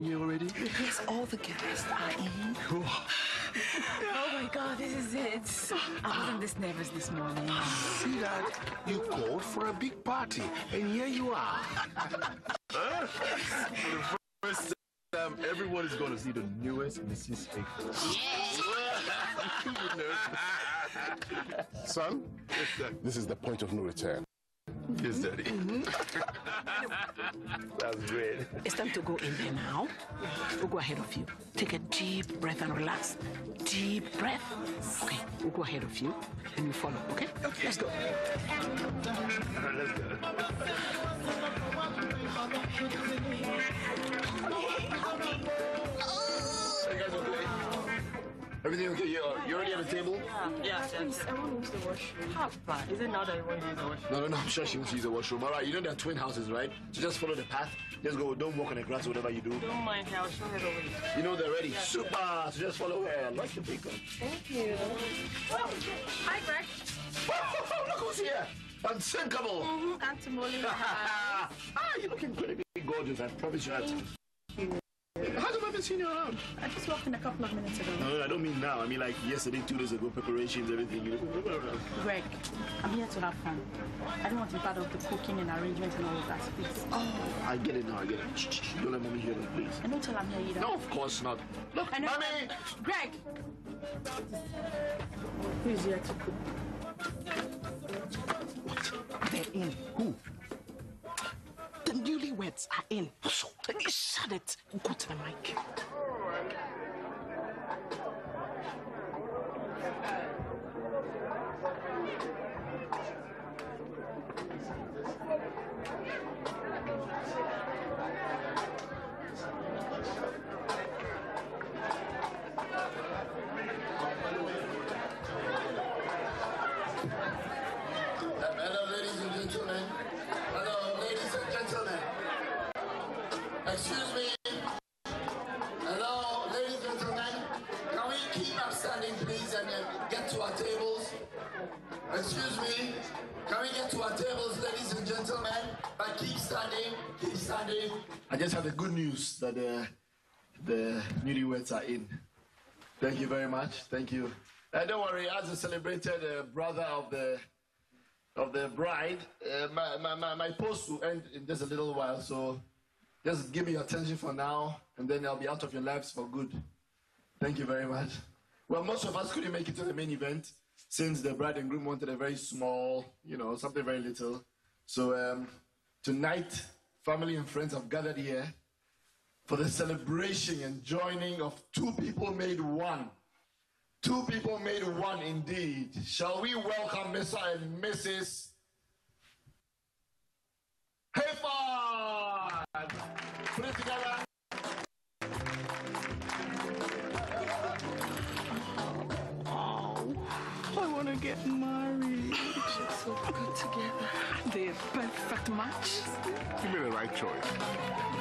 here already? Yes, all the guests are in. Oh my God, this is it. I wasn't this nervous this morning. See that? You called for a big party, and here you are. For the first time, everyone is going to see the newest Mrs. Faithful. Son, this is the point of no return. Yes, Daddy. That's great. It's time to go in there now. We'll go ahead of you. Take a deep breath and relax. Deep breath. Okay, we'll go ahead of you and you follow, okay? Okay. Let's go. All right, let's go. Hey, guys, okay? Everything okay? You already at the table? Yeah, please, I want to use the washroom. How far? Is it now that you want to use the washroom? No, I'm sure she wants to use the washroom. All right, you know there are twin houses, right? So just follow the path. Just go. Don't walk on the grass or whatever you do. Don't mind her, I'll show her the way. You know they're ready. Yeah. Super. So just follow her. I like the bacon. Thank you. Oh, hi, Greg. Look who's here. Unsinkable. Auntie Molly. You're looking pretty gorgeous. I promise you that. How come I haven't seen you around? I just walked in a couple of minutes ago. No, I don't mean now. I mean like yesterday, 2 days ago, preparations, everything. You look around. Greg, I'm here to have fun. I don't want to be part of the cooking and arrangement and all of that, please. Oh, I get it now. I get it. Shh. Don't let mommy hear them, please. And don't tell I'm here either. No, of course not. Look, mommy! Greg! Who is here to cook? What? They're in. Who? The newlyweds are in. Shut it. Go to the mic. Hello, ladies and gentlemen. Hello, ladies and gentlemen. Excuse me. Hello, ladies and gentlemen. Can we keep up standing, please, and get to our tables? Excuse me. Can we get to our tables, ladies and gentlemen? But keep standing, keep standing. I just have the good news that the newlyweds are in. Thank you very much. Thank you. Don't worry, as a celebrated brother of the bride, my post will end in just a little while, so just give me your attention for now, and then I'll be out of your lives for good. Thank you very much. Well, most of us couldn't make it to the main event, since the bride and groom wanted a very small, something very little. So tonight, family and friends have gathered here for the celebration and joining of two people made one. Two people made one indeed. Shall we welcome Mr. and Mrs. Hayford? Put it together. Oh, I want to get married. They're so good together. They're a perfect match. You made the right choice.